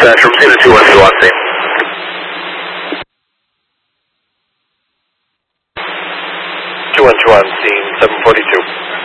Central, see the 212 on scene. 212 on scene, 742.